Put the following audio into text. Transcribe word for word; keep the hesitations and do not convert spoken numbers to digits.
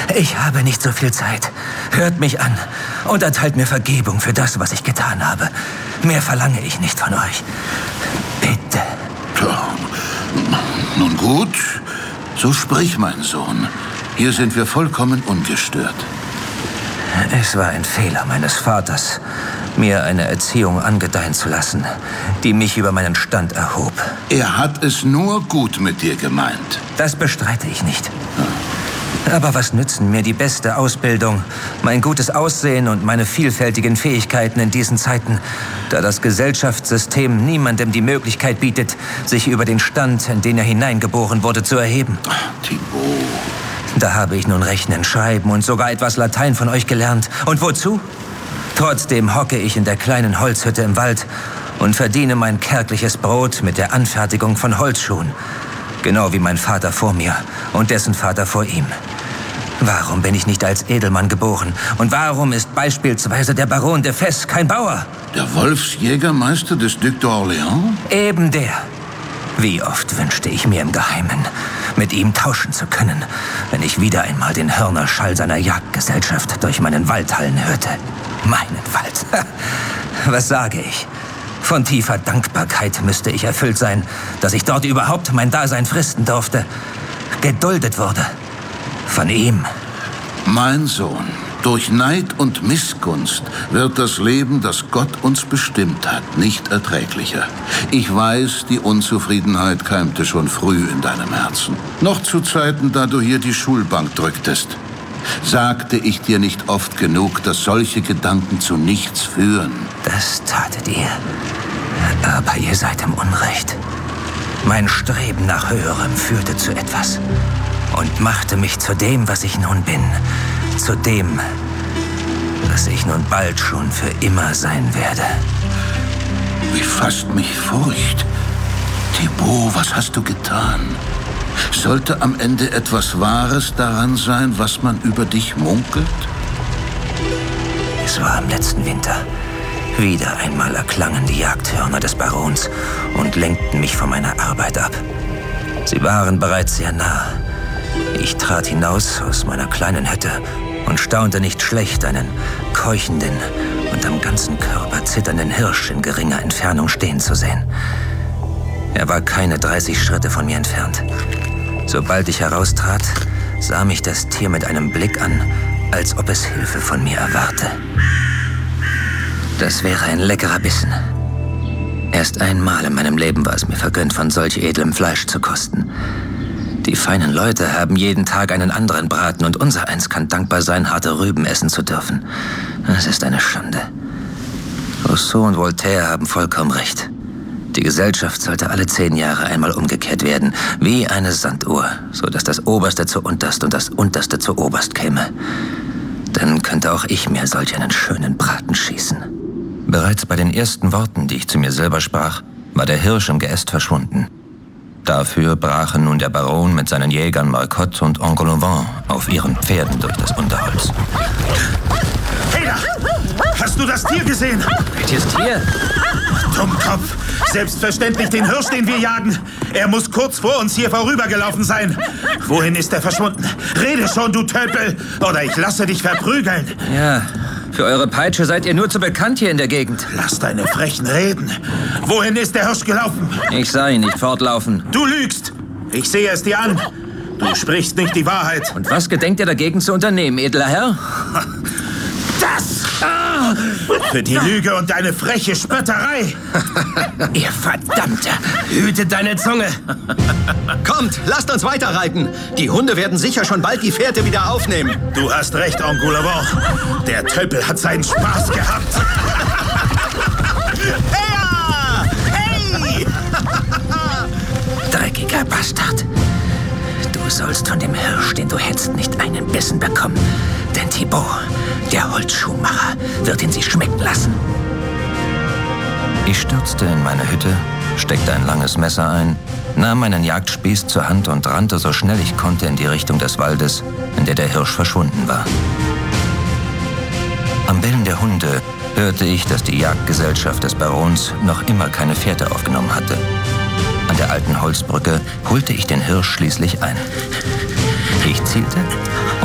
Ich habe nicht so viel Zeit. Hört mich an und erteilt mir Vergebung für das, was ich getan habe. Mehr verlange ich nicht von euch. Bitte. Tja, nun gut, so sprich, mein Sohn. Hier sind wir vollkommen ungestört. Es war ein Fehler meines Vaters, mir eine Erziehung angedeihen zu lassen, die mich über meinen Stand erhob. Er hat es nur gut mit dir gemeint. Das bestreite ich nicht. Aber was nützen mir die beste Ausbildung, mein gutes Aussehen und meine vielfältigen Fähigkeiten in diesen Zeiten, da das Gesellschaftssystem niemandem die Möglichkeit bietet, sich über den Stand, in den er hineingeboren wurde, zu erheben? Thibaut. Da habe ich nun Rechnen, Schreiben und sogar etwas Latein von euch gelernt. Und wozu? Trotzdem hocke ich in der kleinen Holzhütte im Wald und verdiene mein kärgliches Brot mit der Anfertigung von Holzschuhen. Genau wie mein Vater vor mir und dessen Vater vor ihm. Warum bin ich nicht als Edelmann geboren? Und warum ist beispielsweise der Baron de Fes kein Bauer? Der Wolfsjägermeister des Duc d'Orléans? Eben der. Wie oft wünschte ich mir im Geheimen, mit ihm tauschen zu können, wenn ich wieder einmal den Hörnerschall seiner Jagdgesellschaft durch meinen Wald hallen hörte. Meinen Wald. Was sage ich? Von tiefer Dankbarkeit müsste ich erfüllt sein, dass ich dort überhaupt mein Dasein fristen durfte. Geduldet wurde. Von ihm. Mein Sohn, durch Neid und Missgunst wird das Leben, das Gott uns bestimmt hat, nicht erträglicher. Ich weiß, die Unzufriedenheit keimte schon früh in deinem Herzen. Noch zu Zeiten, da du hier die Schulbank drücktest. Sagte ich dir nicht oft genug, dass solche Gedanken zu nichts führen? Das tatet ihr. Aber ihr seid im Unrecht. Mein Streben nach Höherem führte zu etwas und machte mich zu dem, was ich nun bin. Zu dem, was ich nun bald schon für immer sein werde. Wie fasst mich Furcht. Thibaut, was hast du getan? Sollte am Ende etwas Wahres daran sein, was man über dich munkelt? Es war im letzten Winter. Wieder einmal erklangen die Jagdhörner des Barons und lenkten mich von meiner Arbeit ab. Sie waren bereits sehr nah. Ich trat hinaus aus meiner kleinen Hütte und staunte nicht schlecht, einen keuchenden und am ganzen Körper zitternden Hirsch in geringer Entfernung stehen zu sehen. Er war keine dreißig Schritte von mir entfernt. Sobald ich heraustrat, sah mich das Tier mit einem Blick an, als ob es Hilfe von mir erwarte. Das wäre ein leckerer Bissen. Erst einmal in meinem Leben war es mir vergönnt, von solch edlem Fleisch zu kosten. Die feinen Leute haben jeden Tag einen anderen Braten und unsereins kann dankbar sein, harte Rüben essen zu dürfen. Das ist eine Schande. Rousseau und Voltaire haben vollkommen recht. Die Gesellschaft sollte alle zehn Jahre einmal umgekehrt werden, wie eine Sanduhr, so dass das Oberste zu Unterst und das Unterste zu Oberst käme. Dann könnte auch ich mir solch einen schönen Braten schießen. Bereits bei den ersten Worten, die ich zu mir selber sprach, war der Hirsch im Geäst verschwunden. Dafür brachen nun der Baron mit seinen Jägern Marcotte und Engoulevent auf ihren Pferden durch das Unterholz. Peter! Hast du das Tier gesehen? Welches Tier? Dummkopf! Selbstverständlich den Hirsch, den wir jagen. Er muss kurz vor uns hier vorübergelaufen sein. Wohin ist er verschwunden? Rede schon, du Tölpel, oder ich lasse dich verprügeln. Ja, für eure Peitsche seid ihr nur zu bekannt hier in der Gegend. Lass deine Frechen reden. Wohin ist der Hirsch gelaufen? Ich sah ihn nicht fortlaufen. Du lügst. Ich sehe es dir an. Du sprichst nicht die Wahrheit. Und was gedenkt ihr dagegen zu unternehmen, edler Herr? Das! Ah, für die Lüge und deine freche Spötterei. Ihr Verdammter! Hüte deine Zunge! Kommt, lasst uns weiterreiten. Die Hunde werden sicher schon bald die Fährte wieder aufnehmen. Du hast recht, Engoulevent. Der Tölpel hat seinen Spaß gehabt. Hey! Hey! Dreckiger Bastard! Du sollst von dem Hirsch, den du hättest, nicht einen Bissen bekommen. Denn Thibaut, der Holzschuhmacher, wird ihn sich schmecken lassen. Ich stürzte in meine Hütte, steckte ein langes Messer ein, nahm meinen Jagdspieß zur Hand und rannte so schnell ich konnte in die Richtung des Waldes, in der der Hirsch verschwunden war. Am Bellen der Hunde hörte ich, dass die Jagdgesellschaft des Barons noch immer keine Fährte aufgenommen hatte. An der alten Holzbrücke holte ich den Hirsch schließlich ein. Ich zielte